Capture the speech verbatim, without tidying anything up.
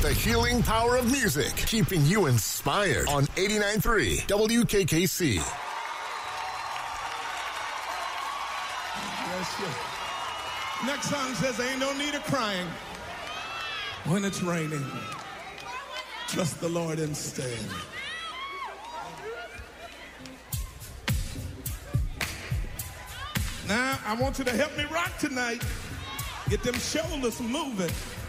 The healing power of music, keeping you inspired on eighty-nine point three W K K C. Yes, yes. Next song says, ain't no need of crying when it's raining. Trust the Lord instead. Now, I want you to help me rock tonight. Get them shoulders moving.